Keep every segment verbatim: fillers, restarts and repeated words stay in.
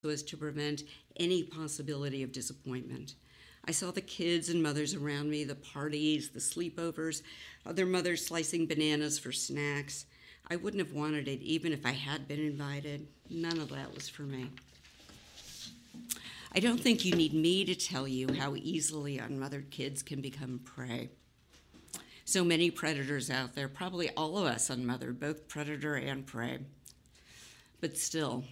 as to prevent any possibility of disappointment. I saw the kids and mothers around me, the parties, the sleepovers, other mothers slicing bananas for snacks. I wouldn't have wanted it even if I had been invited. None of that was for me. I don't think you need me to tell you how easily unmothered kids can become prey. So many predators out there, probably all of us unmothered, both predator and prey. But still,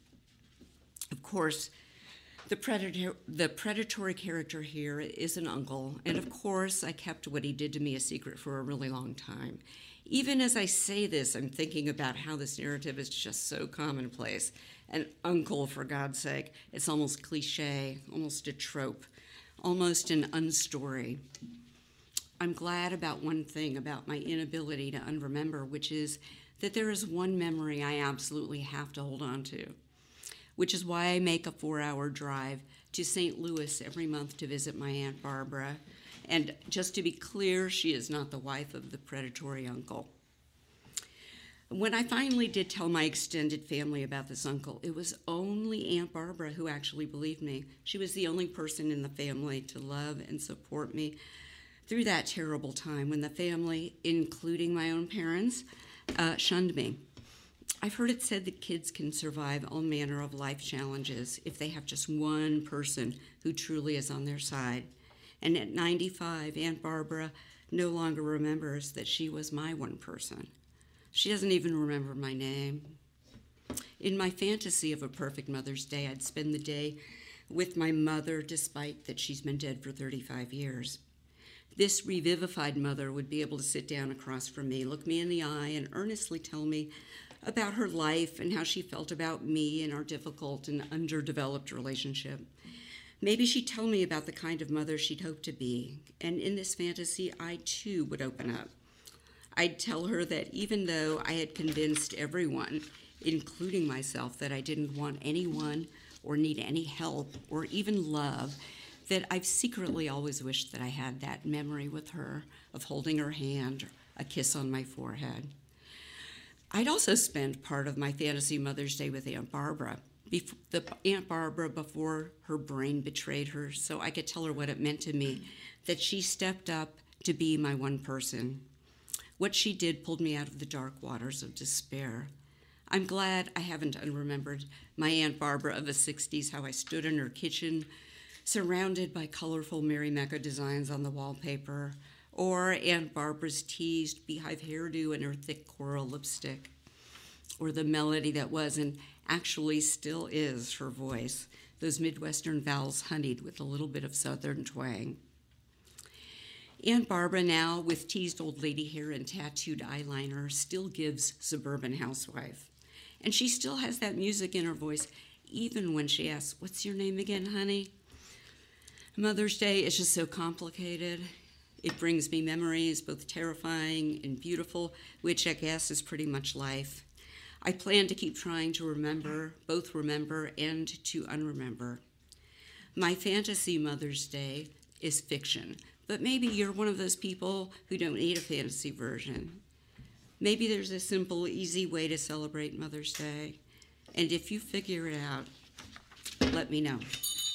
of course, the predator, the predatory character here is an uncle, and of course, I kept what he did to me a secret for a really long time. Even as I say this, I'm thinking about how this narrative is just so commonplace. An uncle, for God's sake, it's almost cliche, almost a trope, almost an unstory. I'm glad about one thing about my inability to unremember, which is that there is one memory I absolutely have to hold on to, which is why I make a four-hour drive to Saint Louis every month to visit my Aunt Barbara. And just to be clear, she is not the wife of the predatory uncle. When I finally did tell my extended family about this uncle, it was only Aunt Barbara who actually believed me. She was the only person in the family to love and support me through that terrible time when the family, including my own parents, uh, shunned me. I've heard it said that kids can survive all manner of life challenges if they have just one person who truly is on their side. And at ninety-five, Aunt Barbara no longer remembers that she was my one person. She doesn't even remember my name. In my fantasy of a perfect Mother's Day, I'd spend the day with my mother, despite that she's been dead for thirty-five years. This revivified mother would be able to sit down across from me, look me in the eye, and earnestly tell me about her life and how she felt about me and our difficult and underdeveloped relationship. Maybe she'd tell me about the kind of mother she'd hoped to be, and in this fantasy, I too would open up. I'd tell her that even though I had convinced everyone, including myself, that I didn't want anyone or need any help or even love, that I've secretly always wished that I had that memory with her of holding her hand, a kiss on my forehead. I'd also spend part of my fantasy Mother's Day with Aunt Barbara, the Aunt Barbara before her brain betrayed her, so I could tell her what it meant to me, that she stepped up to be my one person. What she did pulled me out of the dark waters of despair. I'm glad I haven't unremembered my Aunt Barbara of the sixties, how I stood in her kitchen, surrounded by colorful Marimekko designs on the wallpaper, or Aunt Barbara's teased beehive hairdo and her thick coral lipstick, or the melody that was and actually still is her voice, those Midwestern vowels honeyed with a little bit of Southern twang. Aunt Barbara, now with teased old lady hair and tattooed eyeliner, still gives suburban housewife. And she still has that music in her voice, even when she asks, "What's your name again, honey?" Mother's Day is just so complicated. It brings me memories, both terrifying and beautiful, which I guess is pretty much life. I plan to keep trying to remember, both remember and to unremember. My fantasy Mother's Day is fiction, but maybe you're one of those people who don't need a fantasy version. Maybe there's a simple, easy way to celebrate Mother's Day. And if you figure it out, let me know.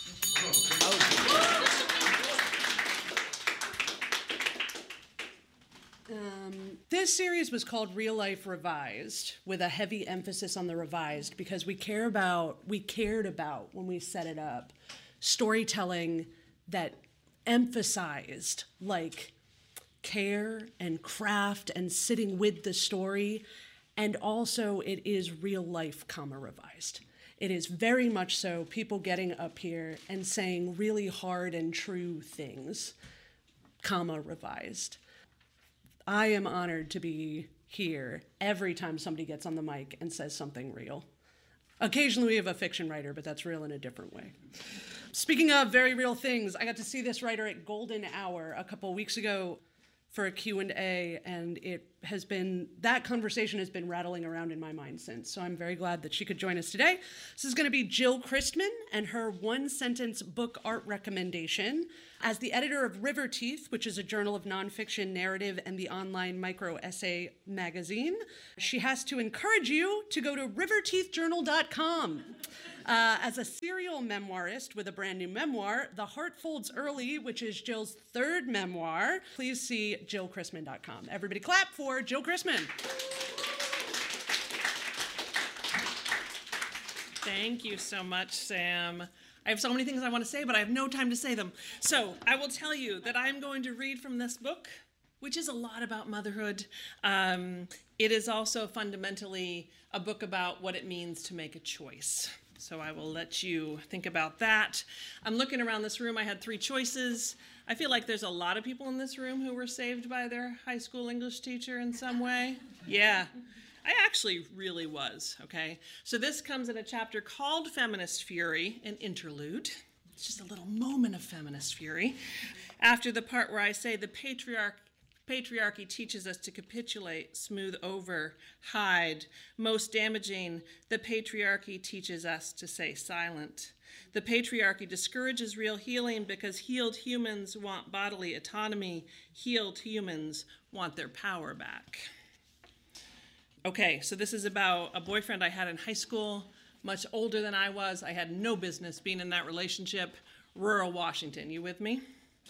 Um, this series was called Real Life Revised, with a heavy emphasis on the revised, because we care about, we cared about, when we set it up, storytelling that emphasized, like, care and craft and sitting with the story, and also it is real life, comma, revised. It is very much so people getting up here and saying really hard and true things, comma, revised. I am honored to be here every time somebody gets on the mic and says something real. Occasionally we have a fiction writer, but that's real in a different way. Speaking of very real things, I got to see this writer at Golden Hour a couple weeks ago for a Q and A, and it has been, that conversation has been rattling around in my mind since, so I'm very glad that she could join us today. This is going to be Jill Christman and her one-sentence book art recommendation. As the editor of River Teeth, which is a journal of nonfiction narrative and the online micro-essay magazine, she has to encourage you to go to river teeth journal dot com. Uh, as a serial memoirist with a brand new memoir, The Heart Folds Early, which is Jill's third memoir, please see jill chrisman dot com. Everybody clap for Jill Chrisman. Thank you so much, Sam. I have so many things I want to say, but I have no time to say them. So I will tell you that I'm going to read from this book, which is a lot about motherhood. Um, it is also fundamentally a book about what it means to make a choice. So I will let you think about that. I'm looking around this room. I had three choices. I feel like there's a lot of people in this room who were saved by their high school English teacher in some way. Yeah. I actually really was, okay? So this comes in a chapter called Feminist Fury, an interlude. It's just a little moment of feminist fury. After the part where I say the patriarch, patriarchy teaches us to capitulate, smooth over, hide. Most damaging, the patriarchy teaches us to stay silent. The patriarchy discourages real healing because healed humans want bodily autonomy. Healed humans want their power back. Okay, so this is about a boyfriend I had in high school, much older than I was. I had no business being in that relationship. Rural Washington, you with me?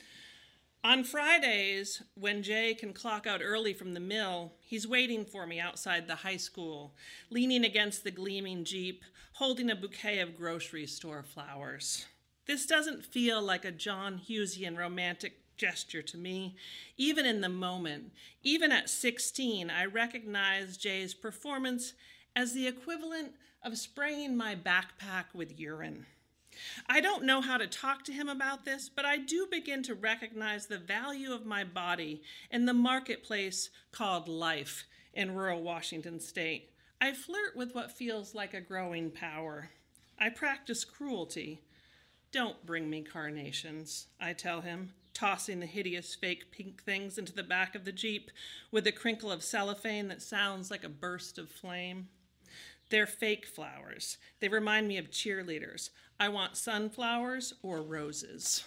On Fridays, when Jay can clock out early from the mill, he's waiting for me outside the high school, leaning against the gleaming Jeep, holding a bouquet of grocery store flowers. This doesn't feel like a John Hughesian romantic gesture to me. Even in the moment, even at sixteen, I recognized Jay's performance as the equivalent of spraying my backpack with urine. I don't know how to talk to him about this, but I do begin to recognize the value of my body in the marketplace called life in rural Washington state. I flirt with what feels like a growing power. I practice cruelty. Don't bring me carnations, I tell him, tossing the hideous fake pink things into the back of the Jeep with a crinkle of cellophane that sounds like a burst of flame. They're fake flowers. They remind me of cheerleaders. I want sunflowers or roses.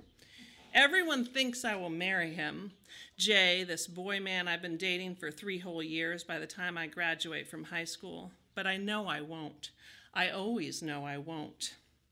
Everyone thinks I will marry him. Jay, this boy man I've been dating for three whole years by the time I graduate from high school. But I know I won't. I always know I won't.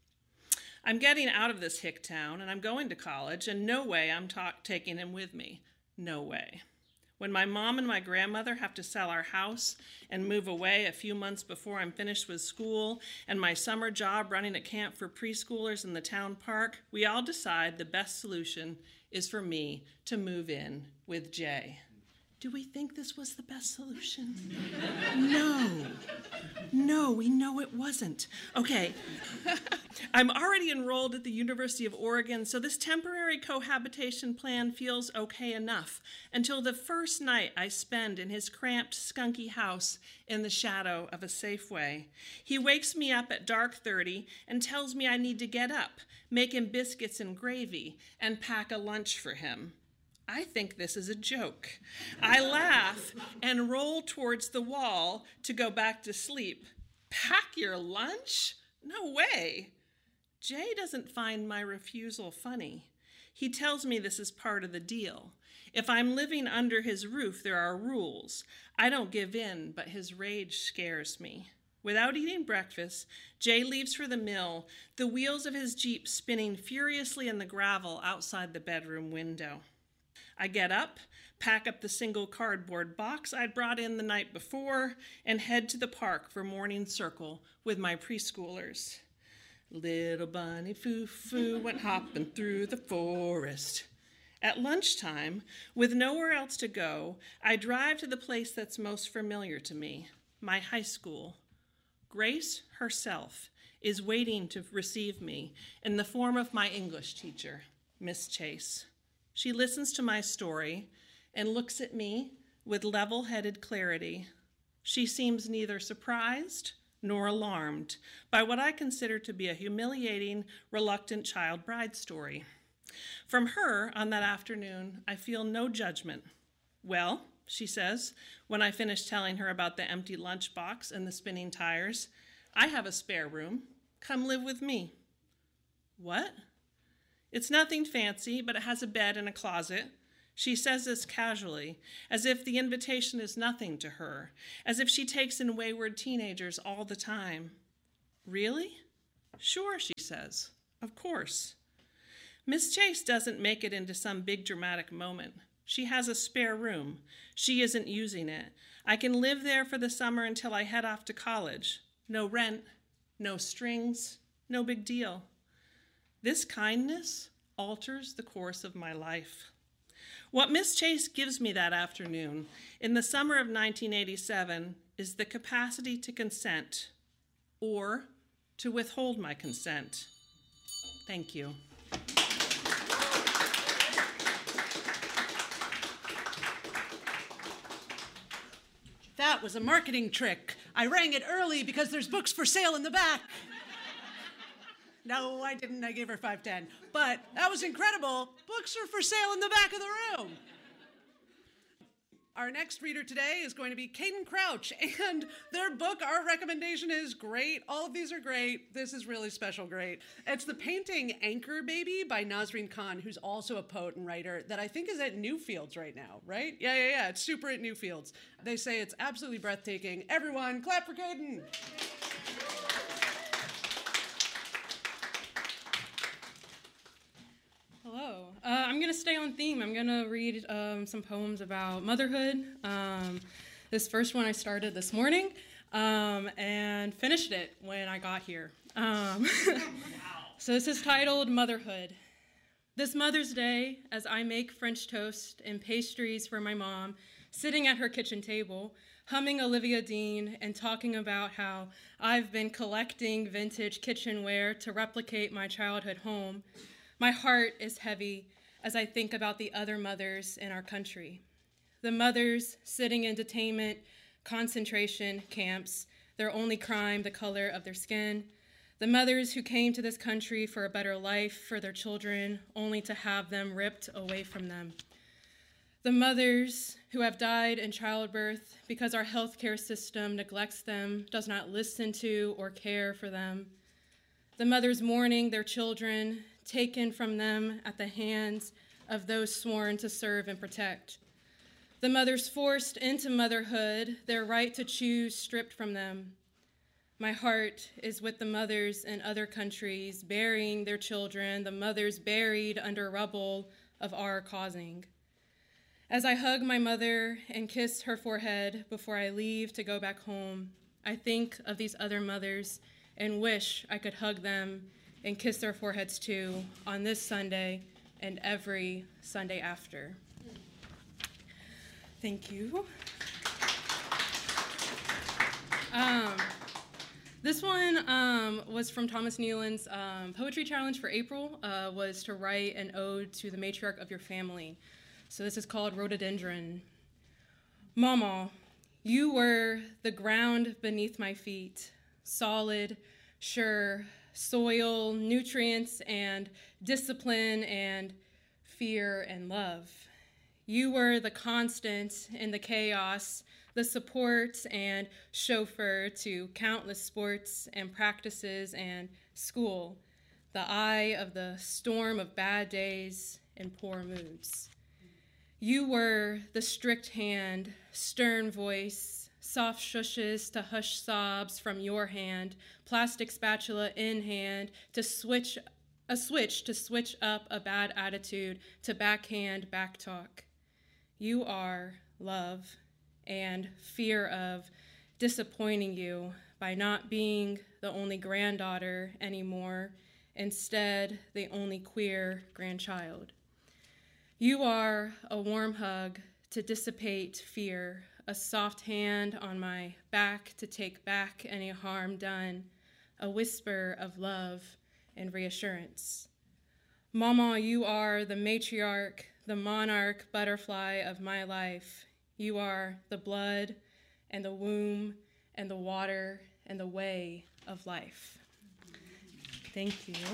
I'm getting out of this hick town, and I'm going to college, and no way I'm ta- taking him with me. No way. When my mom and my grandmother have to sell our house and move away a few months before I'm finished with school, and my summer job running a camp for preschoolers in the town park, we all decide the best solution is for me to move in with Jay. Do we think this was the best solution? No. No, we know it wasn't. Okay. I'm already enrolled at the University of Oregon, so this temporary cohabitation plan feels okay enough until the first night I spend in his cramped, skunky house in the shadow of a Safeway. He wakes me up at dark thirty and tells me I need to get up, make him biscuits and gravy, and pack a lunch for him. I think this is a joke. I laugh and roll towards the wall to go back to sleep. Pack your lunch? No way. Jay doesn't find my refusal funny. He tells me this is part of the deal. If I'm living under his roof, there are rules. I don't give in, but his rage scares me. Without eating breakfast, Jay leaves for the mill, the wheels of his Jeep spinning furiously in the gravel outside the bedroom window. I get up, pack up the single cardboard box I'd brought in the night before, and head to the park for morning circle with my preschoolers. Little bunny foo-foo went hopping through the forest. At lunchtime, with nowhere else to go, I drive to the place that's most familiar to me, my high school. Grace herself is waiting to receive me in the form of my English teacher, Miss Chase. She listens to my story and looks at me with level-headed clarity. She seems neither surprised nor alarmed by what I consider to be a humiliating, reluctant child bride story. From her on that afternoon, I feel no judgment. Well, she says, when I finish telling her about the empty lunchbox and the spinning tires, I have a spare room. Come live with me. What? It's nothing fancy, but it has a bed and a closet. She says this casually, as if the invitation is nothing to her, as if she takes in wayward teenagers all the time. Really? Sure, she says. Of course. Miss Chase doesn't make it into some big dramatic moment. She has a spare room. She isn't using it. I can live there for the summer until I head off to college. No rent, no strings, no big deal. This kindness alters the course of my life. What Miss Chase gives me that afternoon, in the summer of nineteen eighty-seven, is the capacity to consent, or to withhold my consent. Thank you. That was a marketing trick. I rang it early because there's books for sale in the back. No, I didn't. I gave her five ten. But that was incredible. Books are for sale in the back of the room. Our next reader today is going to be Caden Crouch, and their book, our recommendation is great. All of these are great. This is really special great. It's the painting Anchor Baby by Nasreen Khan, who's also a poet and writer that I think is at Newfields right now, right? Yeah, yeah, yeah. It's super at Newfields. They say it's absolutely breathtaking. Everyone, clap for Caden. Hello. Uh, I'm going to stay on theme. I'm going to read um, some poems about motherhood. Um, this first one I started this morning um, and finished it when I got here. Um, so this is titled Motherhood. This Mother's Day, as I make French toast and pastries for my mom, sitting at her kitchen table, humming Olivia Dean and talking about how I've been collecting vintage kitchenware to replicate my childhood home, my heart is heavy as I think about the other mothers in our country. The mothers sitting in detainment, concentration camps, their only crime the color of their skin. The mothers who came to this country for a better life for their children, only to have them ripped away from them. The mothers who have died in childbirth because our healthcare system neglects them, does not listen to or care for them. The mothers mourning their children, taken from them at the hands of those sworn to serve and protect. The mothers forced into motherhood, their right to choose stripped from them. My heart is with the mothers in other countries burying their children, the mothers buried under rubble of our causing. As I hug my mother and kiss her forehead before I leave to go back home, I think of these other mothers and wish I could hug them and kiss their foreheads too on this Sunday and every Sunday after. Thank you. Um, this one um, was from Thomas Nealon's um, poetry challenge for April, uh, was to write an ode to the matriarch of your family. So this is called Rhododendron. Mama, you were the ground beneath my feet, solid, sure, soil, nutrients, and discipline, and fear and love. You were the constant in the chaos, the support and chauffeur to countless sports and practices and school, the eye of the storm of bad days and poor moods. You were the strict hand, stern voice, soft shushes to hush sobs from your hand, plastic spatula in hand, to switch a switch to switch up a bad attitude to backhand back talk. You are love and fear of disappointing you by not being the only granddaughter anymore, instead the only queer grandchild. You are a warm hug to dissipate fear, a soft hand on my back to take back any harm done, a whisper of love and reassurance. Mama, you are the matriarch, the monarch butterfly of my life. You are the blood and the womb and the water and the way of life. Thank you.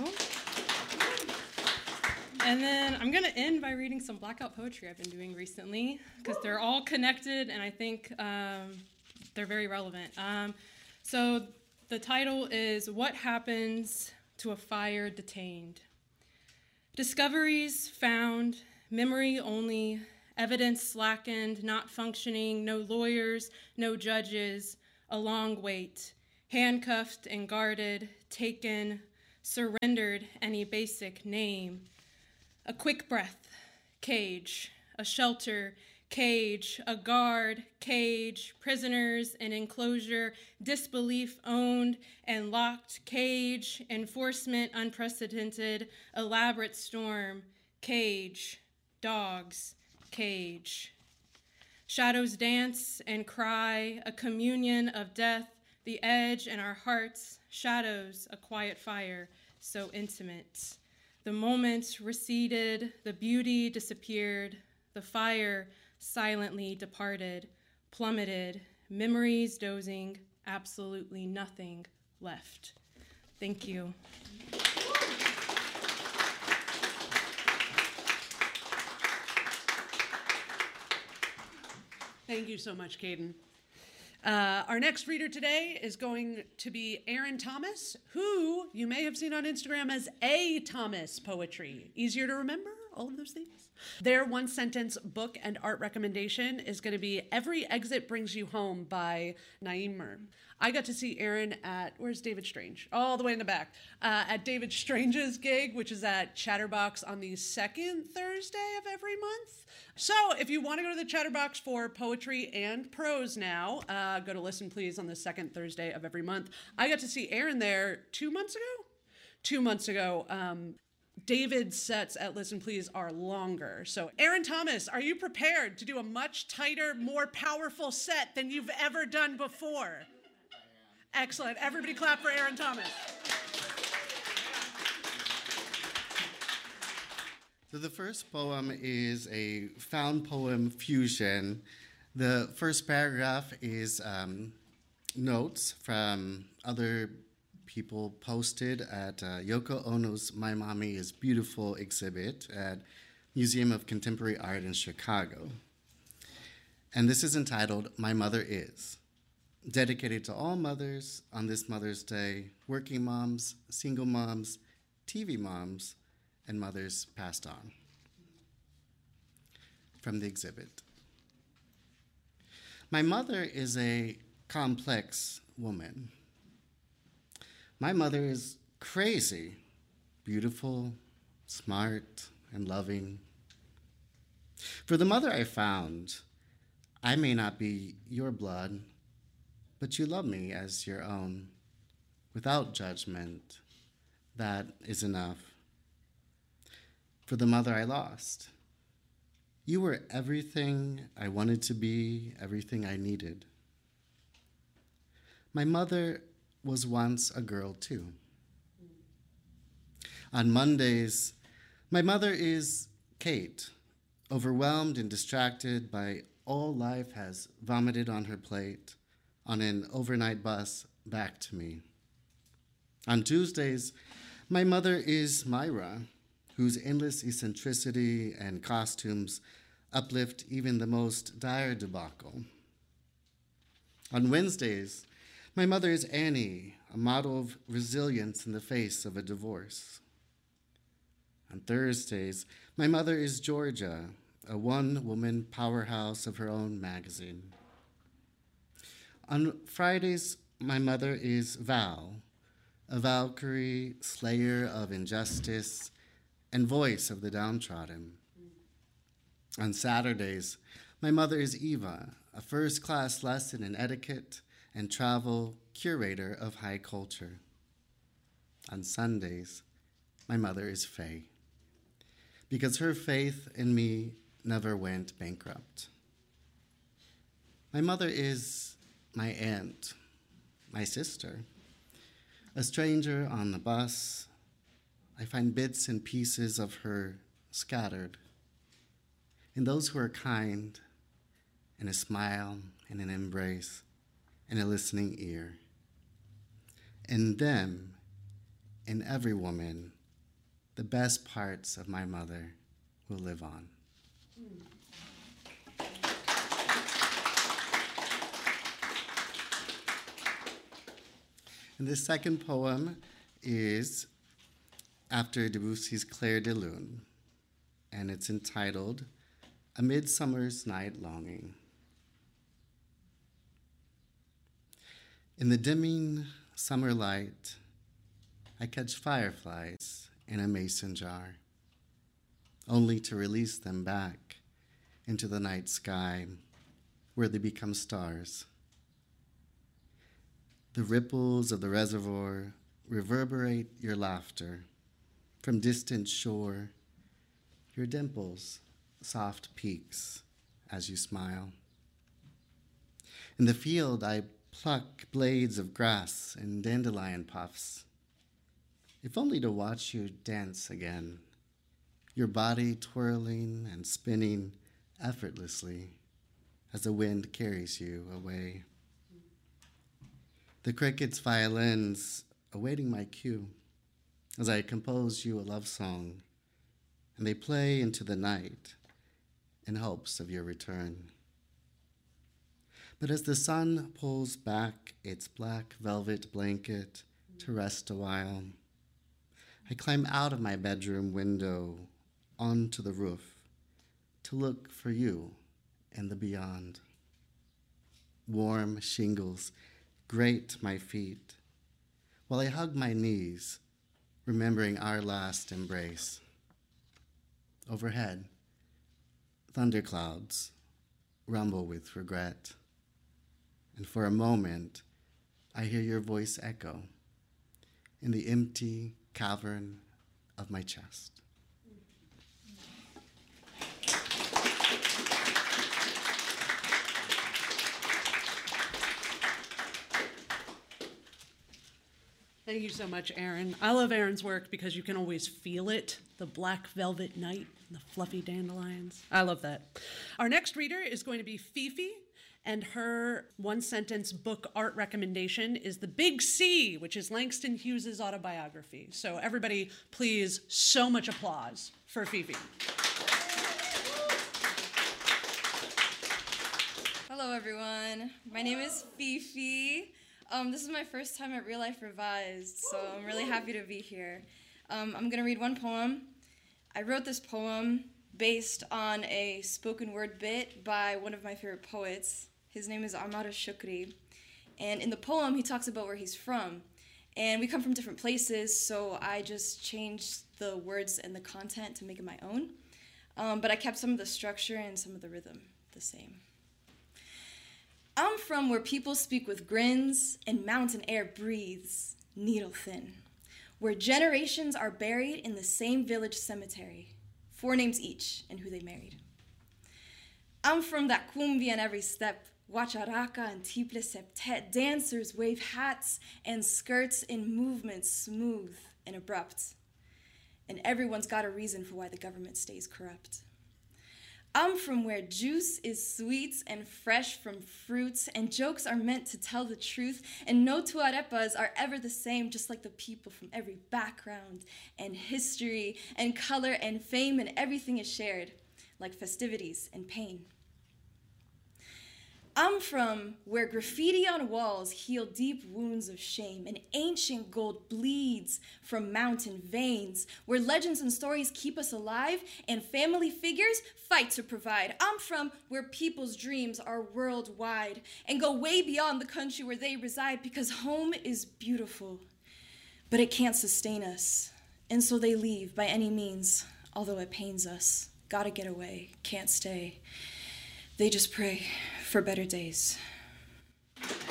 And then I'm going to end by reading some blackout poetry I've been doing recently, because they're all connected, and I think um, they're very relevant. Um, so the title is What Happens to a Fire Detained? Discoveries found, memory only, evidence slackened, not functioning, no lawyers, no judges, a long wait, handcuffed and guarded, taken, surrendered any basic name. A quick breath, cage, a shelter, cage, a guard, cage, prisoners, an enclosure, disbelief owned and locked, cage, enforcement unprecedented, elaborate storm, cage, dogs, cage. Shadows dance and cry, a communion of death, the edge in our hearts, shadows, a quiet fire, so intimate. The moment receded, the beauty disappeared, the fire silently departed, plummeted, memories dozing, absolutely nothing left. Thank you. Thank you so much, Caden. Uh, our next reader today is going to be Erin Thomas, who you may have seen on Instagram as A Thomas Poetry. Easier to remember, all of those things. Their one-sentence book and art recommendation is going to be Every Exit Brings You Home by Naeem Mir. I got to see Erin at, where's David Strange? All the way in the back. Uh, at David Strange's gig, which is at Chatterbox on the second Thursday of every month. So if you want to go to the Chatterbox for poetry and prose now, uh, go to Listen Please on the second Thursday of every month. I got to see Erin there two months ago? Two months ago. Um, David's sets at Listen Please are longer. So Erin Thomas, are you prepared to do a much tighter, more powerful set than you've ever done before? Excellent. Everybody clap for Erin Thomas. So the first poem is a found poem fusion. The first paragraph is um, notes from other people posted at uh, Yoko Ono's My Mommy is Beautiful exhibit at Museum of Contemporary Art in Chicago. And this is entitled My Mother Is. Dedicated to all mothers on this Mother's Day, working moms, single moms, T V moms, and mothers passed on. From the exhibit. My mother is a complex woman. My mother is crazy, beautiful, smart, and loving. For the mother I found, I may not be your blood, but you love me as your own, without judgment. That is enough. For the mother I lost, you were everything I wanted to be, everything I needed. My mother was once a girl too. On Mondays, my mother is Kate, overwhelmed and distracted by all life has vomited on her plate, on an overnight bus back to me. On Tuesdays, my mother is Myra, whose endless eccentricity and costumes uplift even the most dire debacle. On Wednesdays, my mother is Annie, a model of resilience in the face of a divorce. On Thursdays, my mother is Georgia, a one-woman powerhouse of her own magazine. On Fridays, my mother is Val, a Valkyrie, slayer of injustice, and voice of the downtrodden. On Saturdays, my mother is Eva, a first-class lesson in etiquette and travel curator of high culture. On Sundays, my mother is Faye, because her faith in me never went bankrupt. My mother is my aunt, my sister. A stranger on the bus, I find bits and pieces of her scattered. In those who are kind, in a smile, in an embrace, in a listening ear. In them, in every woman, the best parts of my mother will live on. And the second poem is after Debussy's Clair de Lune, and it's entitled A Midsummer's Night Longing. In the dimming summer light, I catch fireflies in a mason jar, only to release them back into the night sky where they become stars. The ripples of the reservoir reverberate your laughter from distant shore, your dimples, soft peaks as you smile. In the field, I pluck blades of grass and dandelion puffs, if only to watch you dance again, your body twirling and spinning effortlessly as the wind carries you away. The crickets' violins awaiting my cue as I compose you a love song, and they play into the night in hopes of your return. But as the sun pulls back its black velvet blanket to rest a while, I climb out of my bedroom window onto the roof to look for you in the beyond. Warm shingles grate my feet while I hug my knees, remembering our last embrace. Overhead, thunderclouds rumble with regret, and for a moment, I hear your voice echo in the empty cavern of my chest. Thank you so much, Aaron. I love Aaron's work because you can always feel it, the black velvet night, the fluffy dandelions. I love that. Our next reader is going to be Fifi, and her one-sentence book art recommendation is The Big C, which is Langston Hughes' autobiography. So everybody, please, so much applause for Fifi. Hello, everyone. My name is Fifi. Um, this is my first time at Real Life Revised, so I'm really happy to be here. Um, I'm going to read one poem. I wrote this poem based on a spoken word bit by one of my favorite poets. His name is Amara Shukri. And in the poem, he talks about where he's from. And we come from different places, so I just changed the words and the content to make it my own. Um, but I kept some of the structure and some of the rhythm the same. I'm from where people speak with grins and mountain air breathes, needle thin, where generations are buried in the same village cemetery, four names each and who they married. I'm from that cumbia in every step, guacharaca and triple septet, dancers wave hats and skirts in movements smooth and abrupt, and everyone's got a reason for why the government stays corrupt. I'm from where juice is sweet and fresh from fruits, and jokes are meant to tell the truth, and no two arepas are ever the same, just like the people from every background and history and color and fame, and everything is shared, like festivities and pain. I'm from where graffiti on walls heal deep wounds of shame, and ancient gold bleeds from mountain veins, where legends and stories keep us alive, and family figures fight to provide. I'm from where people's dreams are worldwide and go way beyond the country where they reside, because home is beautiful, but it can't sustain us, and so they leave by any means, although it pains us. Gotta get away, can't stay. They just pray for better days. No, no,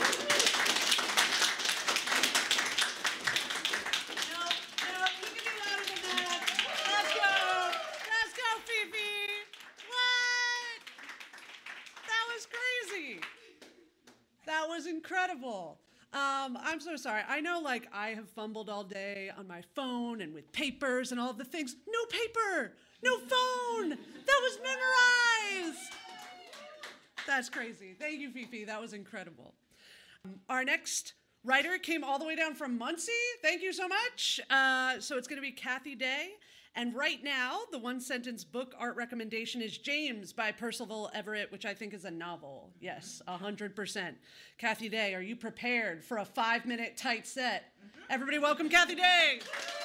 you can do louder than that. Let's go. Let's go, Fifi. What? That was crazy. That was incredible. Um, I'm so sorry. I know, like, I have fumbled all day on my phone and with papers and all the things. No paper, no phone. That was memorized. That's crazy. Thank you, Fifi. That was incredible. Um, our next writer came all the way down from Muncie. Thank you so much. Uh, so it's going to be Kathy Day. And right now, the one-sentence book art recommendation is James by Percival Everett, which I think is a novel. Yes, one hundred percent. Kathy Day, are you prepared for a five-minute tight set? Mm-hmm. Everybody welcome Kathy Day.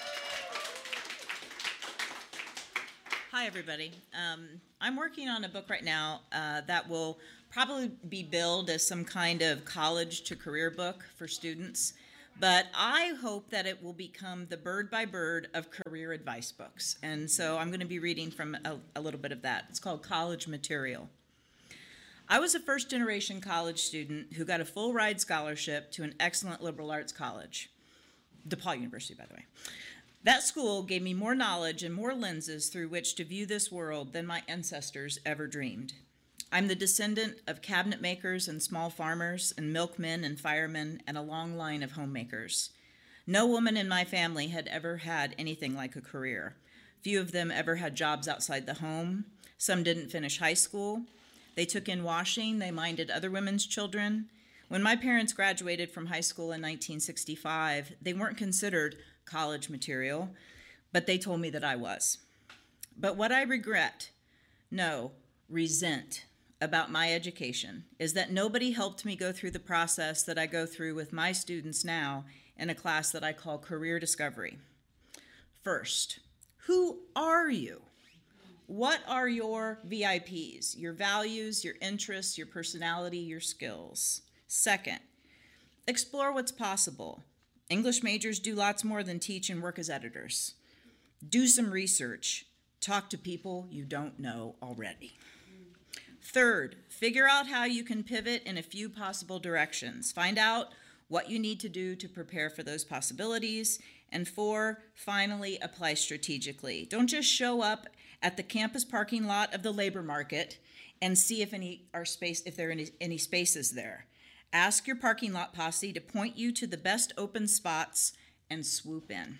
Hi, everybody. Um, I'm working on a book right now uh, that will probably be billed as some kind of college to career book for students. But I hope that it will become the bird by bird of career advice books. And so I'm going to be reading from a, a little bit of that. It's called College Material. I was a first generation college student who got a full ride scholarship to an excellent liberal arts college, DePaul University, by the way. That school gave me more knowledge and more lenses through which to view this world than my ancestors ever dreamed. I'm the descendant of cabinet makers and small farmers and milkmen and firemen and a long line of homemakers. No woman in my family had ever had anything like a career. Few of them ever had jobs outside the home. Some didn't finish high school. They took in washing. They minded other women's children. When my parents graduated from high school in nineteen sixty-five, they weren't considered college material, but they told me that I was. But what I regret, no, resent, about my education is that nobody helped me go through the process that I go through with my students now in a class that I call Career Discovery. First, who are you? What are your V I Ps, your values, your interests, your personality, your skills? Second, explore what's possible. English majors do lots more than teach and work as editors. Do some research. Talk to people you don't know already. Third, figure out how you can pivot in a few possible directions. Find out what you need to do to prepare for those possibilities. And four, finally, apply strategically. Don't just show up at the campus parking lot of the labor market and see if any are space if there are any, any spaces there. Ask your parking lot posse to point you to the best open spots and swoop in.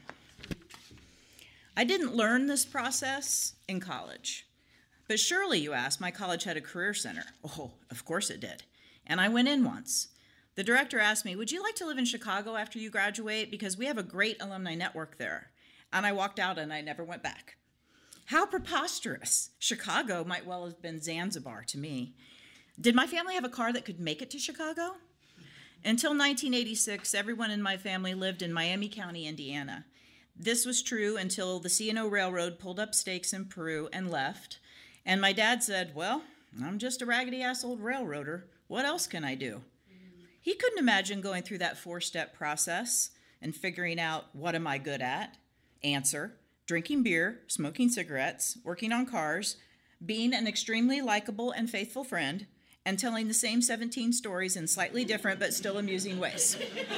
I didn't learn this process in college. But surely, you ask, my college had a career center. Oh, of course it did. And I went in once. The director asked me, would you like to live in Chicago after you graduate? Because we have a great alumni network there. And I walked out and I never went back. How preposterous. Chicago might well have been Zanzibar to me. Did my family have a car that could make it to Chicago? Until nineteen eighty-six, everyone in my family lived in Miami County, Indiana. This was true until the C and O Railroad pulled up stakes in Peru and left. And my dad said, well, I'm just a raggedy-ass old railroader. What else can I do? He couldn't imagine going through that four-step process and figuring out, what am I good at? Answer, drinking beer, smoking cigarettes, working on cars, being an extremely likable and faithful friend, and telling the same seventeen stories in slightly different but still amusing ways.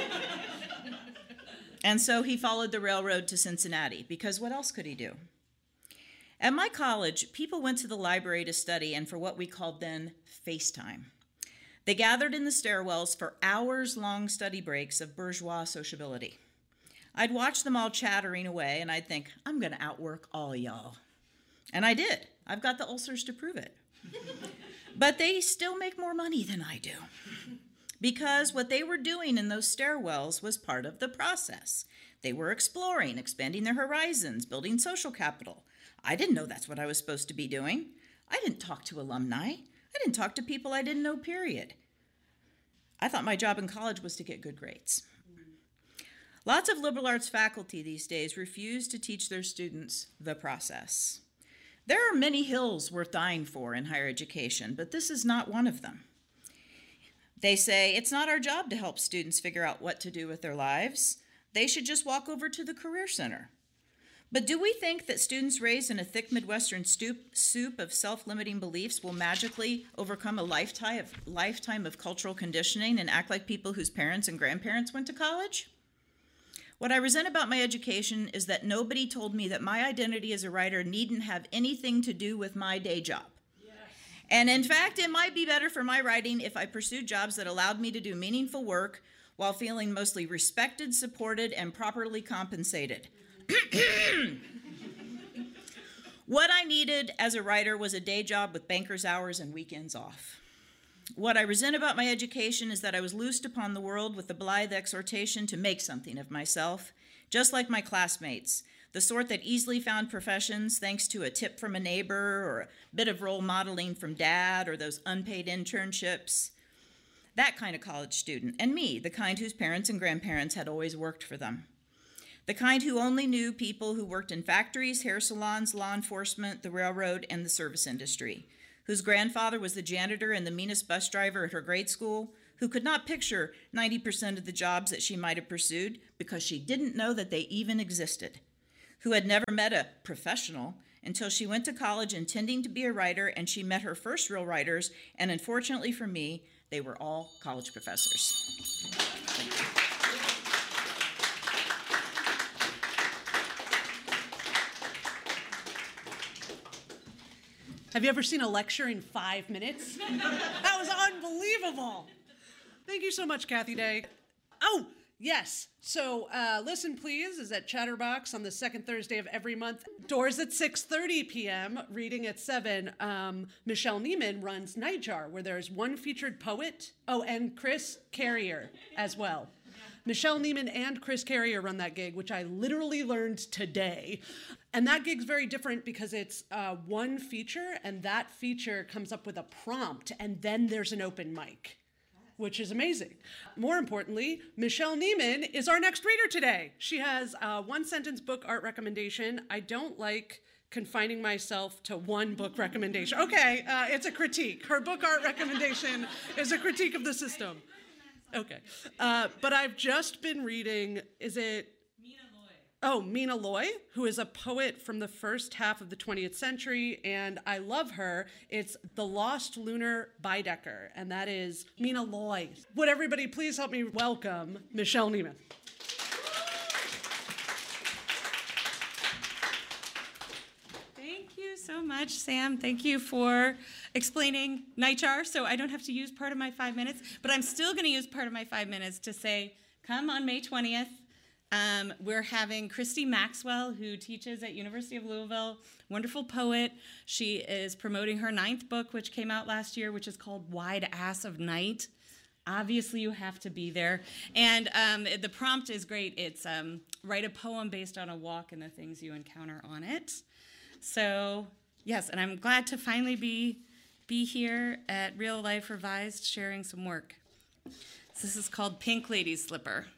And so he followed the railroad to Cincinnati, because what else could he do? At my college, people went to the library to study and for what we called then FaceTime. They gathered in the stairwells for hours-long study breaks of bourgeois sociability. I'd watch them all chattering away, and I'd think, I'm going to outwork all y'all. And I did. I've got the ulcers to prove it. But they still make more money than I do. Because what they were doing in those stairwells was part of the process. They were exploring, expanding their horizons, building social capital. I didn't know that's what I was supposed to be doing. I didn't talk to alumni. I didn't talk to people I didn't know, period. I thought my job in college was to get good grades. Lots of liberal arts faculty these days refuse to teach their students the process. There are many hills worth dying for in higher education, but this is not one of them. They say it's not our job to help students figure out what to do with their lives. They should just walk over to the Career Center. But do we think that students raised in a thick Midwestern stoop, soup of self-limiting beliefs will magically overcome a lifetime of, lifetime of cultural conditioning and act like people whose parents and grandparents went to college? What I resent about my education is that nobody told me that my identity as a writer needn't have anything to do with my day job. Yes. And in fact, it might be better for my writing if I pursued jobs that allowed me to do meaningful work while feeling mostly respected, supported, and properly compensated. What I needed as a writer was a day job with banker's hours and weekends off. What I resent about my education is that I was loosed upon the world with the blithe exhortation to make something of myself, just like my classmates, the sort that easily found professions thanks to a tip from a neighbor or a bit of role modeling from dad or those unpaid internships. That kind of college student, and me, the kind whose parents and grandparents had always worked for them. The kind who only knew people who worked in factories, hair salons, law enforcement, the railroad, and the service industry, whose grandfather was the janitor and the meanest bus driver at her grade school, who could not picture ninety percent of the jobs that she might have pursued because she didn't know that they even existed, who had never met a professional until she went to college intending to be a writer, and she met her first real writers, and unfortunately for me, they were all college professors. Thank you. Have you ever seen a lecture in five minutes? That was unbelievable. Thank you so much, Kathy Day. Oh, yes. So uh, Listen Please is at Chatterbox on the second Thursday of every month. Doors at six thirty p.m., reading at seven. Um, Michelle Neiman runs Nightjar, where there's one featured poet. Oh, and Chris Carrier as well. Michelle Neiman and Chris Carrier run that gig, which I literally learned today. And that gig's very different because it's uh, one feature, and that feature comes up with a prompt, and then there's an open mic, which is amazing. More importantly, Michelle Neiman is our next reader today. She has a one-sentence book art recommendation. I don't like confining myself to one book recommendation. Okay, uh, it's a critique. Her book art recommendation is a critique of the system. Okay, uh, but I've just been reading, is it? Mina Loy. Oh, Mina Loy, who is a poet from the first half of the twentieth century, and I love her. It's The Lost Lunar Baedeker, and that is Mina Loy. Would everybody please help me welcome Michelle Neiman? Thank you so much, Sam. Thank you for explaining Nightjar, so I don't have to use part of my five minutes, but I'm still going to use part of my five minutes to say, come on May twentieth. Um, we're having Christy Maxwell, who teaches at University of Louisville, wonderful poet. She is promoting her ninth book, which came out last year, which is called Wide Ass of Night. Obviously, you have to be there. And um, the prompt is great. It's um, write a poem based on a walk and the things you encounter on it. So, yes, and I'm glad to finally be be here at Real Life Revised sharing some work. So this is called Pink Lady's Slipper.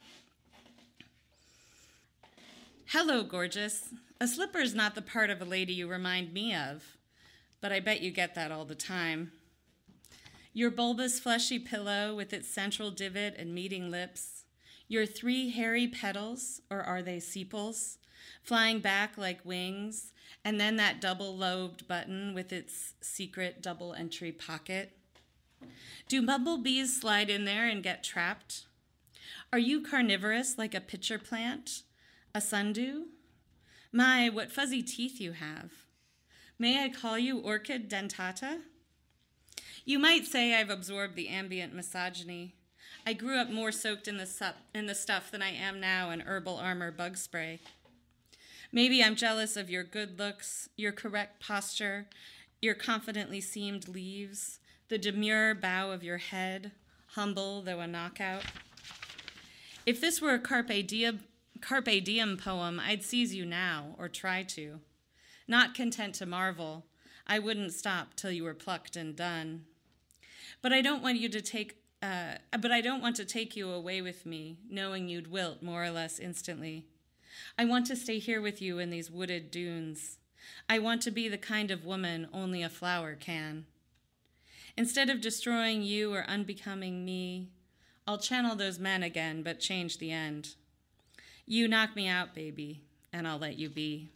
Hello, gorgeous. A slipper is not the part of a lady you remind me of, but I bet you get that all the time. Your bulbous, fleshy pillow with its central divot and meeting lips, your three hairy petals, or are they sepals, flying back like wings, and then that double-lobed button with its secret double-entry pocket. Do bumblebees slide in there and get trapped? Are you carnivorous like a pitcher plant? A sundew? My, what fuzzy teeth you have. May I call you Orchid dentata? You might say I've absorbed the ambient misogyny. I grew up more soaked in the, sup- in the stuff than I am now in Herbal Armor bug spray. Maybe I'm jealous of your good looks, your correct posture, your confidently seamed leaves, the demure bow of your head, humble though a knockout. If this were a Carpe Diem, Carpe Diem poem, I'd seize you now, or try to. Not content to marvel, I wouldn't stop till you were plucked and done. But I don't want you to take, uh, but I don't want to take you away with me, knowing you'd wilt more or less instantly. I want to stay here with you in these wooded dunes. I want to be the kind of woman only a flower can. Instead of destroying you or unbecoming me, I'll channel those men again, but change the end. You knock me out, baby, and I'll let you be.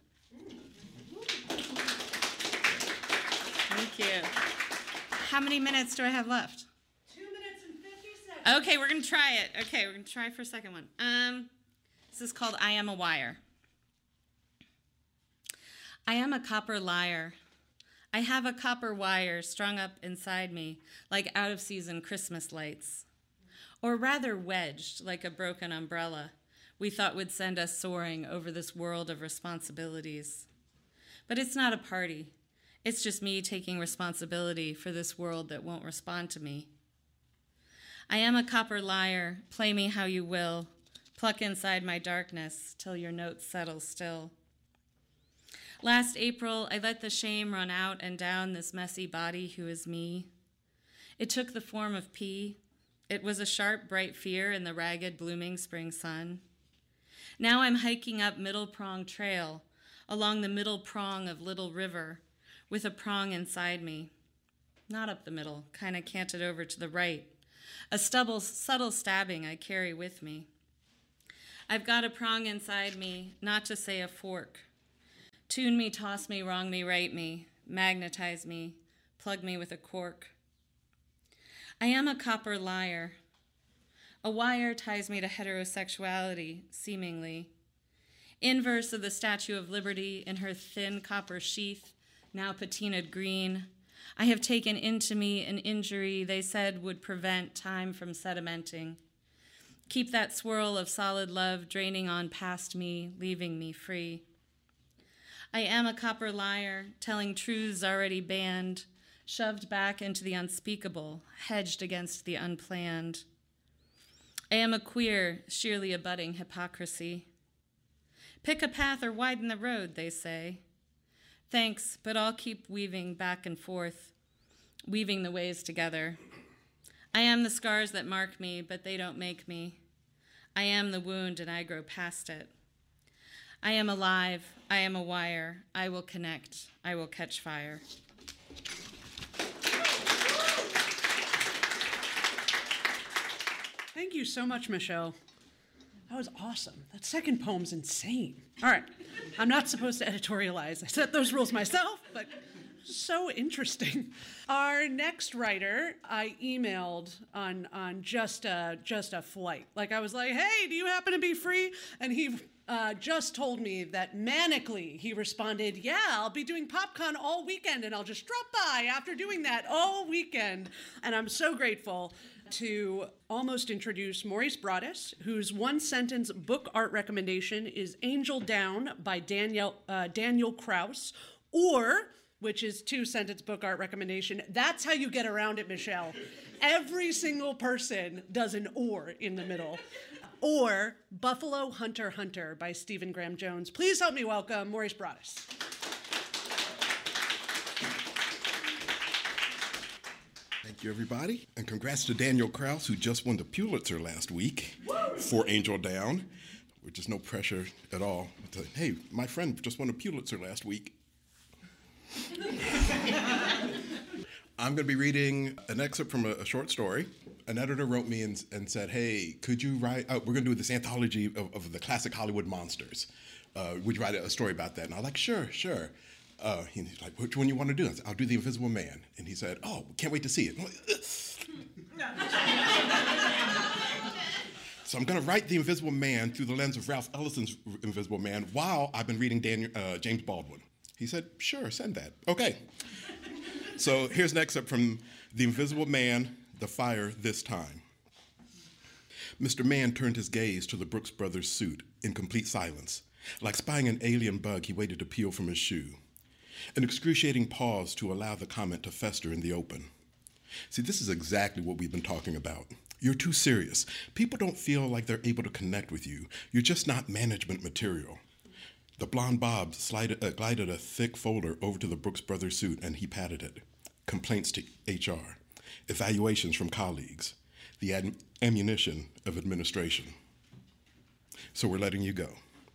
Thank you. How many minutes do I have left? Two minutes and fifty seconds. Okay, we're going to try it. Okay, we're going to try for a second one. Um... This is called I Am a Wire. I am a copper liar. I have a copper wire strung up inside me like out-of-season Christmas lights. Or rather wedged like a broken umbrella we thought would send us soaring over this world of responsibilities. But it's not a party. It's just me taking responsibility for this world that won't respond to me. I am a copper liar. Play me how you will. Pluck inside my darkness till your notes settle still. Last April, I let the shame run out and down this messy body who is me. It took the form of pee. It was a sharp, bright fear in the ragged, blooming spring sun. Now I'm hiking up Middle Prong Trail, along the middle prong of Little River, with a prong inside me. Not up the middle, kind of canted over to the right, a stubble, subtle stabbing I carry with me. I've got a prong inside me, not to say a fork. Tune me, toss me, wrong me, right me, magnetize me, plug me with a cork. I am a copper liar. A wire ties me to heterosexuality, seemingly. Inverse of the Statue of Liberty in her thin copper sheath, now patinaed green, I have taken into me an injury they said would prevent time from sedimenting. Keep that swirl of solid love draining on past me, leaving me free. I am a copper liar, telling truths already banned, shoved back into the unspeakable, hedged against the unplanned. I am a queer, sheerly abutting hypocrisy. Pick a path or widen the road, they say. Thanks, but I'll keep weaving back and forth, weaving the ways together. I am the scars that mark me, but they don't make me. I am the wound and I grow past it. I am alive, I am a wire, I will connect, I will catch fire. Thank you so much, Michelle. That was awesome. That second poem's insane. All right, I'm not supposed to editorialize. I set those rules myself, but so interesting. Our next writer, I emailed on on just a just a flight. Like I was like, "Hey, do you happen to be free?" And he uh, just told me that manically he responded, "Yeah, I'll be doing PopCon all weekend, and I'll just drop by after doing that all weekend." And I'm so grateful to almost introduce Maurice Broaddus, whose one-sentence book art recommendation is Angel Down by Daniel, uh, Daniel Kraus, or, which is two-sentence book art recommendation, That's How You Get Around It, Michelle. Every single person does an or in the middle. Or Buffalo Hunter Hunter by Stephen Graham Jones. Please help me welcome Maurice Broaddus. Thank you, everybody. And congrats to Daniel Kraus, who just won the Pulitzer last week for Angel Down, which is no pressure at all. To, hey, my friend just won a Pulitzer last week. I'm going to be reading an excerpt from a, a short story. An editor wrote me and, and said, hey, could you write, uh, we're going to do this anthology of, of the classic Hollywood monsters. Uh, would you write a, a story about that? And I was like, sure, sure. Uh, he's like, which one you want to do? I said, I'll do The Invisible Man. And he said, oh, can't wait to see it. I'm like, so I'm going to write The Invisible Man through the lens of Ralph Ellison's Invisible Man while I've been reading Daniel, uh, James Baldwin. He said, sure, send that. Okay. So here's an excerpt from The Invisible Man, The Fire This Time. Mister Mann turned his gaze to the Brooks Brothers suit in complete silence. Like spying an alien bug, he waited to peel from his shoe. An excruciating pause to allow the comment to fester in the open. See, this is exactly what we've been talking about. You're too serious. People don't feel like they're able to connect with you. You're just not management material. The blonde Bob slided, uh, glided a thick folder over to the Brooks Brothers suit, and he patted it. Complaints to H R. Evaluations from colleagues. The ad- ammunition of administration. So we're letting you go.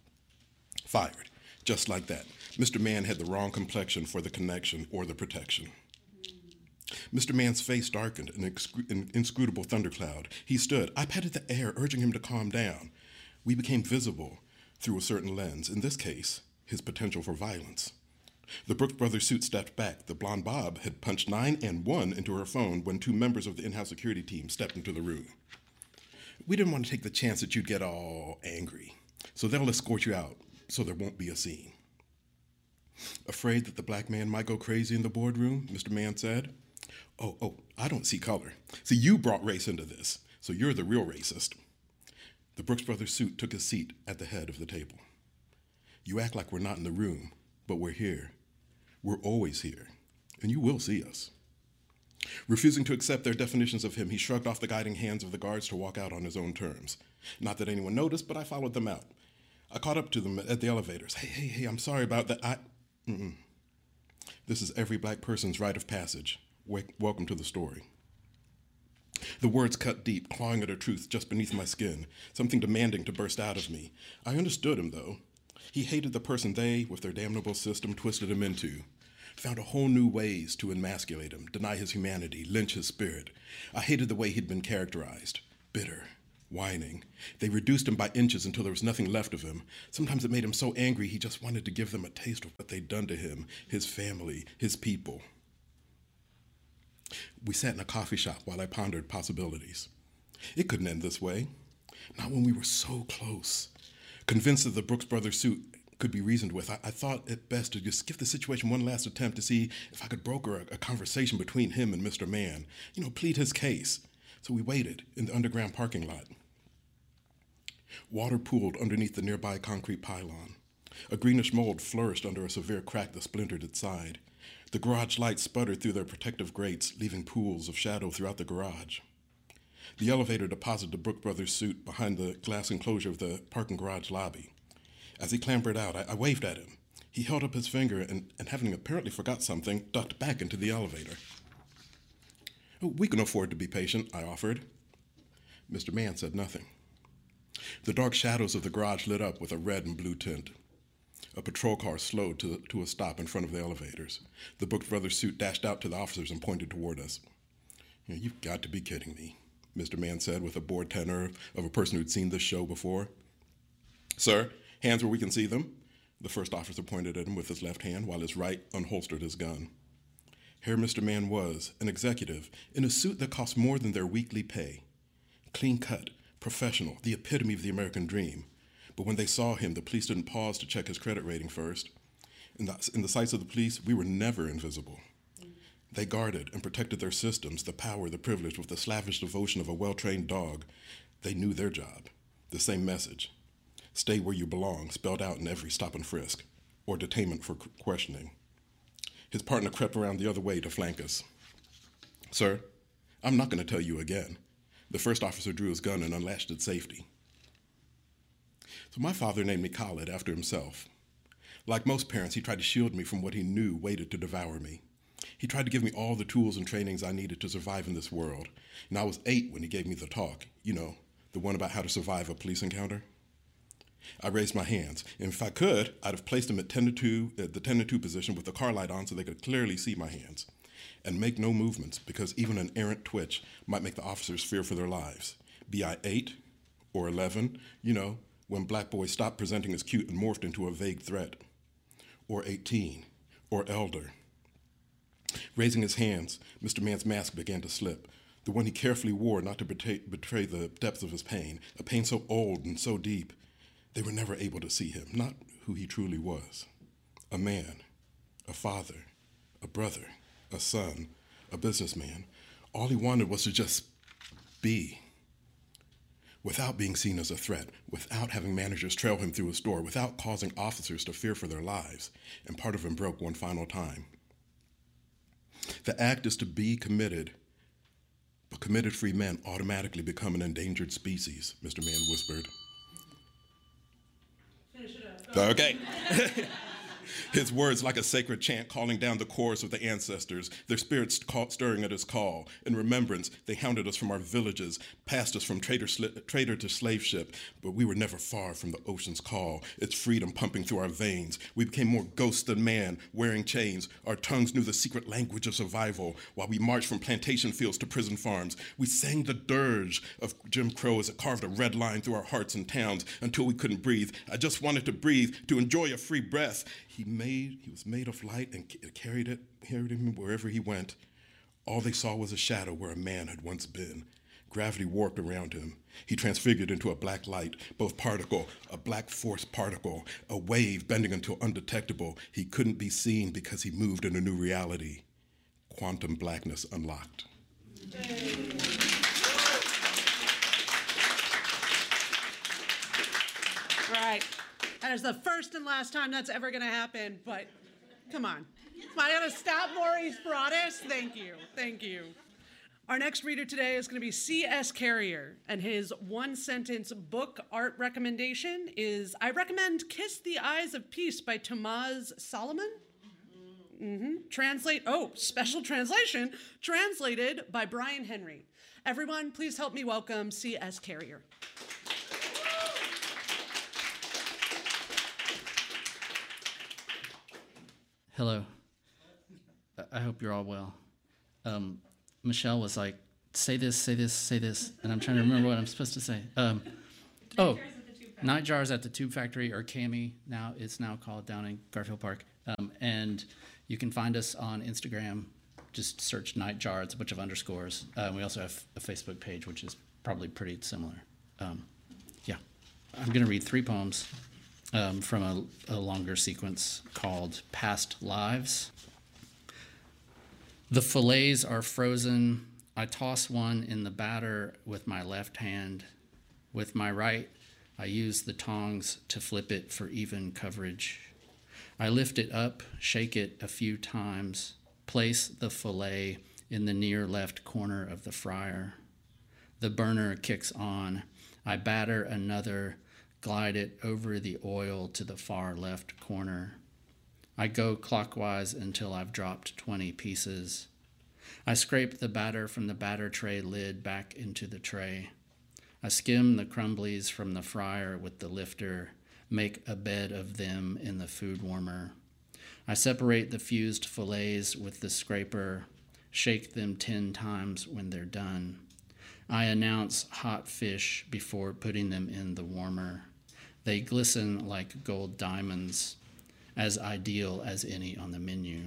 Fired. Just like that. Mister Mann had the wrong complexion for the connection or the protection. Mister Mann's face darkened, an, excru- an inscrutable thundercloud. He stood. I patted the air, urging him to calm down. We became visible through a certain lens, in this case, his potential for violence. The Brooks Brothers suit stepped back. The blonde Bob had punched nine and one into her phone when two members of the in-house security team stepped into the room. We didn't want to take the chance that you'd get all angry, so they'll escort you out so there won't be a scene. Afraid that the black man might go crazy in the boardroom, Mister Mann said. Oh, oh, I don't see color. See, you brought race into this, so you're the real racist. The Brooks Brothers suit took a seat at the head of the table. You act like we're not in the room, but we're here. We're always here, and you will see us. Refusing to accept their definitions of him, he shrugged off the guiding hands of the guards to walk out on his own terms. Not that anyone noticed, but I followed them out. I caught up to them at the elevators. Hey, hey, hey, I'm sorry about that. I, mm-mm. This is every black person's rite of passage. Wake, welcome to the story. The words cut deep, clawing at a truth just beneath my skin, something demanding to burst out of me. I understood him, though. He hated the person they, with their damnable system, twisted him into. found a whole new ways to emasculate him, deny his humanity, lynch his spirit. I hated the way he'd been characterized. Bitter, whining. They reduced him by inches until there was nothing left of him. Sometimes it made him so angry he just wanted to give them a taste of what they'd done to him, his family, his people. We sat in a coffee shop while I pondered possibilities. It couldn't end this way. Not when we were so close. Convinced that the Brooks Brothers suit could be reasoned with, I, I thought it best to just give the situation one last attempt to see if I could broker a, a conversation between him and Mister Mann, you know, plead his case. So we waited in the underground parking lot. Water pooled underneath the nearby concrete pylon. A greenish mold flourished under a severe crack that splintered its side. The garage lights sputtered through their protective grates, leaving pools of shadow throughout the garage. The elevator deposited the Brooks Brothers suit behind the glass enclosure of the parking garage lobby. As he clambered out, I, I waved at him. He held up his finger and, and, having apparently forgot something, ducked back into the elevator. Oh, we can afford to be patient, I offered. Mister Mann said nothing. The dark shadows of the garage lit up with a red and blue tint. A patrol car slowed to, to a stop in front of the elevators. The Brooks Brothers suit dashed out to the officers and pointed toward us. You know, you've got to be kidding me, Mister Mann said with a bored tenor of a person who'd seen this show before. Sir, hands where we can see them. The first officer pointed at him with his left hand while his right unholstered his gun. Here Mister Mann was, an executive, in a suit that cost more than their weekly pay. Clean-cut, professional, the epitome of the American dream. But when they saw him, the police didn't pause to check his credit rating first. In the, in the sights of the police, we were never invisible. They guarded and protected their systems, the power, the privilege, with the slavish devotion of a well-trained dog. They knew their job. The same message. Stay where you belong, spelled out in every stop and frisk, or detainment for questioning. His partner crept around the other way to flank us. Sir, I'm not going to tell you again. The first officer drew his gun and unlatched its safety. So my father named me Khalid after himself. Like most parents, he tried to shield me from what he knew waited to devour me. He tried to give me all the tools and trainings I needed to survive in this world. And I was eight when he gave me the talk, you know, the one about how to survive a police encounter. I raised my hands. And if I could, I'd have placed them at ten to two, at the ten to two position with the car light on so they could clearly see my hands. And make no movements, because even an errant twitch might make the officers fear for their lives. Be I eight or eleven, you know, when Black Boy stopped presenting as cute and morphed into a vague threat. Or eighteen, or elder. Raising his hands, Mister Mann's mask began to slip, the one he carefully wore not to betray, betray the depths of his pain, a pain so old and so deep, they were never able to see him, not who he truly was. A man, a father, a brother, a son, a businessman. All he wanted was to just be. Without being seen as a threat, without having managers trail him through a store, without causing officers to fear for their lives, and part of him broke one final time. The act is to be committed, but committed free men automatically become an endangered species, Mister Mann whispered. Finish it up. Okay. His words like a sacred chant calling down the chorus of the ancestors, their spirits call, stirring at his call. In remembrance, they hounded us from our villages, passed us from trader, trader to slave ship, but we were never far from the ocean's call, its freedom pumping through our veins. We became more ghosts than man, wearing chains. Our tongues knew the secret language of survival. While we marched from plantation fields to prison farms, we sang the dirge of Jim Crow as it carved a red line through our hearts and towns until we couldn't breathe. I just wanted to breathe, to enjoy a free breath. He made, he was made of light and carried it, carried him wherever he went. All they saw was a shadow where a man had once been. Gravity warped around him. He transfigured into a black light, both particle, a black force particle, a wave bending until undetectable. He couldn't be seen because he moved in a new reality. Quantum blackness unlocked. Right. That is the first and last time that's ever going to happen, but come on. Am I going to stop Maurice Broaddus? Thank you. Thank you. Our next reader today is going to be C S Carrier, and his one-sentence book art recommendation is, I recommend Kiss the Eyes of Peace by Tomas Solomon. Mm-hmm. Translate, oh, special translation, translated by Brian Henry. Everyone, please help me welcome C S Carrier. Hello. I hope you're all well. Um, Michelle was like, say this, say this, say this, and I'm trying to remember what I'm supposed to say. Um, oh, Nightjars at the Tube Factory, or CAMI, now it's now called, down in Garfield Park. Um, and you can find us on Instagram. Just search Nightjar. It's a bunch of underscores. Uh, we also have a Facebook page, which is probably pretty similar. Um, yeah. I'm going to read three poems um, from a, a longer sequence called Past Lives. The fillets are frozen. I toss one in the batter with my left hand. With my right, I use the tongs to flip it for even coverage. I lift it up, shake it a few times, place the fillet in the near left corner of the fryer. The burner kicks on. I batter another, glide it over the oil to the far left corner. I go clockwise until I've dropped twenty pieces. I scrape the batter from the batter tray lid back into the tray. I skim the crumblies from the fryer with the lifter, make a bed of them in the food warmer. I separate the fused fillets with the scraper, shake them ten times when they're done. I announce hot fish before putting them in the warmer. They glisten like gold diamonds, as ideal as any on the menu.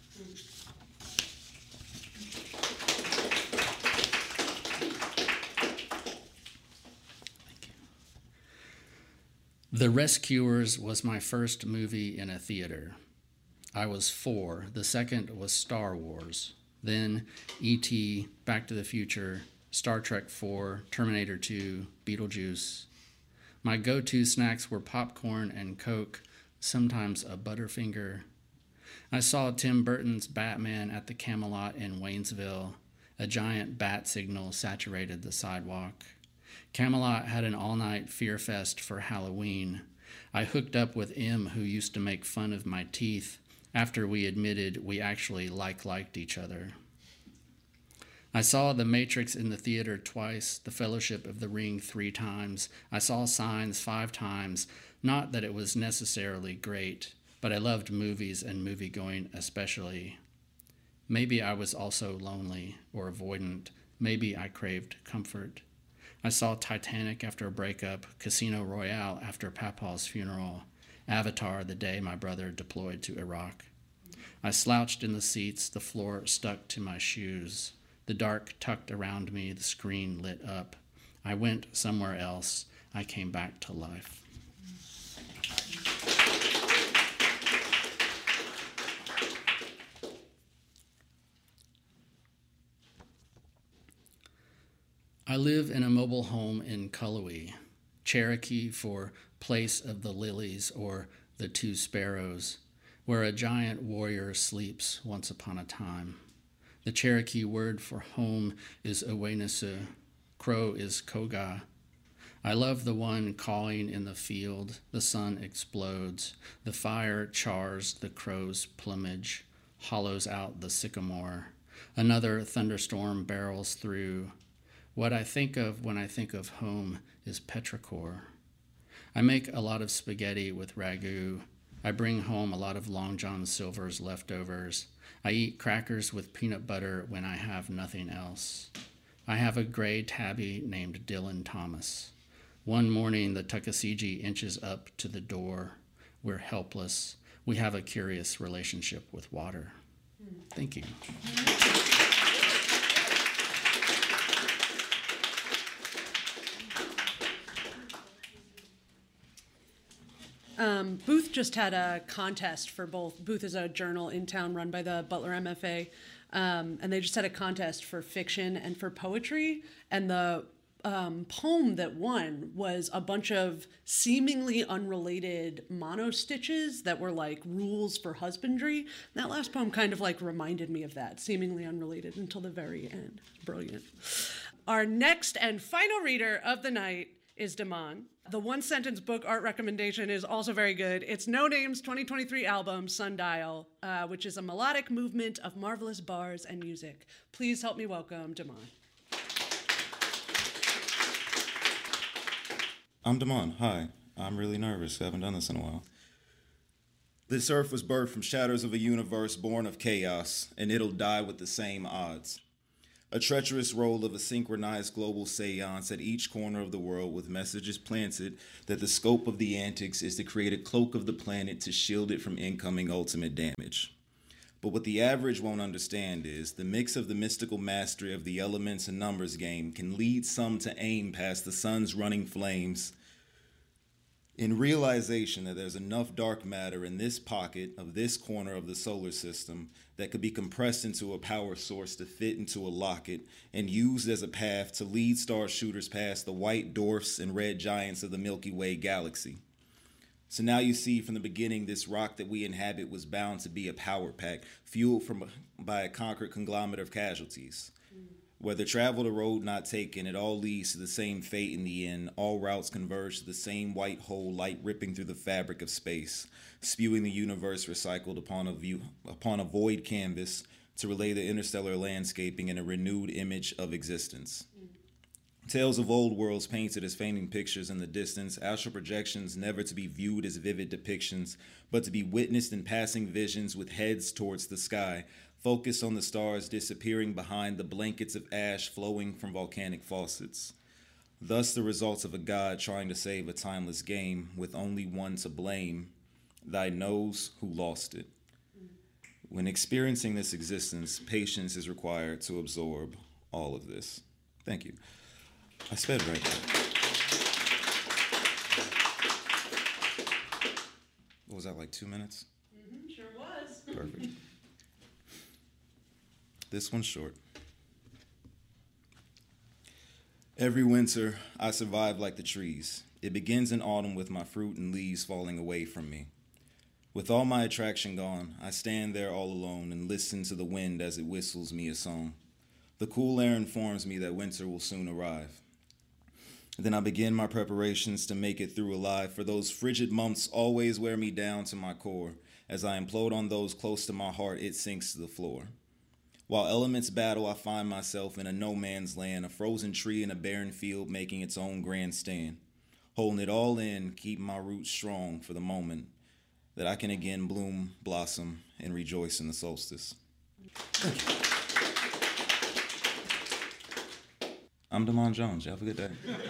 The Rescuers was my first movie in a theater. I was four. The second was Star Wars. Then E T, Back to the Future, Star Trek four, Terminator two, Beetlejuice. My go-to snacks were popcorn and Coke, sometimes a Butterfinger. I saw Tim Burton's Batman at the Camelot in Waynesville. A giant bat signal saturated the sidewalk. Camelot had an all-night fear fest for Halloween. I hooked up with M, who used to make fun of my teeth, after we admitted we actually like-liked each other. I saw The Matrix in the theater twice, The Fellowship of the Ring three times. I saw Signs five times. Not that it was necessarily great, but I loved movies and movie-going especially. Maybe I was also lonely or avoidant. Maybe I craved comfort. I saw Titanic after a breakup, Casino Royale after Papaw's funeral, Avatar the day my brother deployed to Iraq. I slouched in the seats, the floor stuck to my shoes. The dark tucked around me, the screen lit up. I went somewhere else. I came back to life. I live in a mobile home in Cullowhee, Cherokee for Place of the Lilies or the Two Sparrows, where a giant warrior sleeps once upon a time. The Cherokee word for home is Owenesu, Crow is Koga. I love the one calling in the field. The sun explodes. The fire chars the crow's plumage, hollows out the sycamore. Another thunderstorm barrels through. What I think of when I think of home is petrichor. I make a lot of spaghetti with ragu. I bring home a lot of Long John Silver's leftovers. I eat crackers with peanut butter when I have nothing else. I have a gray tabby named Dylan Thomas. One morning, the Tuckasegee inches up to the door. We're helpless. We have a curious relationship with water. Thank you. Um, Booth just had a contest for both. Booth is a journal in town run by the Butler M F A, um, and they just had a contest for fiction and for poetry. And the um, poem that won was a bunch of seemingly unrelated monostitches that were like rules for husbandry. And that last poem kind of like reminded me of that, seemingly unrelated until the very end. Brilliant. Our next and final reader of the night is Damon. The one-sentence book art recommendation is also very good. It's No Name's twenty twenty-three album, Sundial, uh, which is a melodic movement of marvelous bars and music. Please help me welcome Damon. I'm Damon. Hi. I'm really nervous. I haven't done this in a while. This earth was birthed from shadows of a universe born of chaos, and it'll die with the same odds. A treacherous roll of a synchronized global seance at each corner of the world with messages planted that the scope of the antics is to create a cloak of the planet to shield it from incoming ultimate damage. But what the average won't understand is the mix of the mystical mastery of the elements and numbers game can lead some to aim past the sun's running flames in realization that there's enough dark matter in this pocket of this corner of the solar system that could be compressed into a power source to fit into a locket and used as a path to lead star shooters past the white dwarfs and red giants of the Milky Way galaxy. So now you see from the beginning this rock that we inhabit was bound to be a power pack, fueled from by a conquered conglomerate of casualties. Whether traveled or road not taken, it all leads to the same fate in the end. All routes converge to the same white hole, light ripping through the fabric of space, spewing the universe recycled upon a view, upon a void canvas to relay the interstellar landscaping in a renewed image of existence. Mm. Tales of old worlds painted as fainting pictures in the distance, astral projections never to be viewed as vivid depictions, but to be witnessed in passing visions with heads towards the sky, focused on the stars disappearing behind the blankets of ash flowing from volcanic faucets. Thus the results of a god trying to save a timeless game with only one to blame, thy knows who lost it. When experiencing this existence, patience is required to absorb all of this. Thank you. I sped right there. What was that, like two minutes? Mm-hmm, sure was. Perfect. This one's short. Every winter, I survive like the trees. It begins in autumn with my fruit and leaves falling away from me. With all my attraction gone, I stand there all alone and listen to the wind as it whistles me a song. The cool air informs me that winter will soon arrive. Then I begin my preparations to make it through alive, for those frigid months always wear me down to my core. As I implode on those close to my heart, it sinks to the floor. While elements battle, I find myself in a no man's land, a frozen tree in a barren field making its own grandstand. Holding it all in, keeping my roots strong for the moment that I can again bloom, blossom, and rejoice in the solstice. I'm Damon Jones. Y'all have a good day.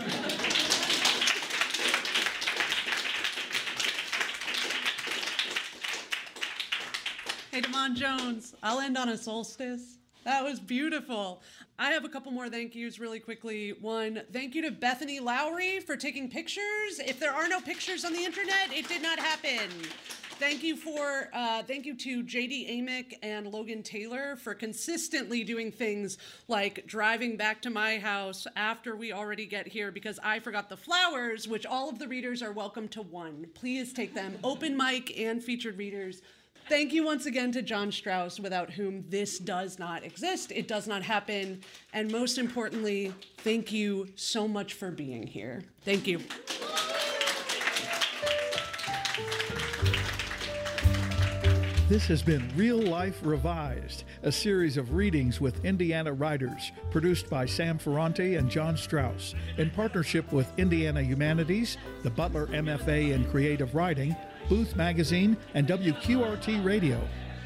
Hey, Damon Jones, I'll end on a solstice. That was beautiful. I have a couple more thank yous really quickly. One, thank you to Bethany Lowry for taking pictures. If there are no pictures on the internet, it did not happen. Thank you for, uh, thank you to J D Amick and Logan Taylor for consistently doing things like driving back to my house after we already get here because I forgot the flowers, which all of the readers are welcome to one. Please take them, open mic and featured readers. Thank you once again to John Strauss, without whom this does not exist. It does not happen. And most importantly, thank you so much for being here. Thank you. This has been Real Life Revised, a series of readings with Indiana writers, produced by Sam Ferrante and John Strauss, in partnership with Indiana Humanities, the Butler M F A in Creative Writing, Booth Magazine, and W Q R T Radio.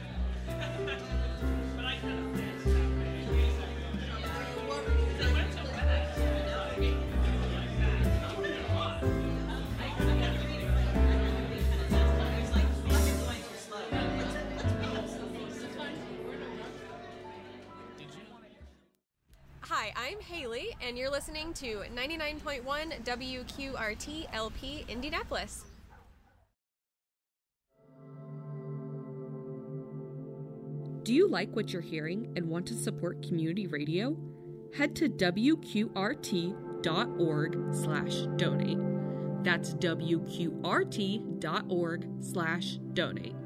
Hi, I'm Haley, and you're listening to ninety-nine point one W Q R T L P Indianapolis. Do you like what you're hearing and want to support community radio? Head to W Q R T dot org slash donate. That's W Q R T dot org slash donate.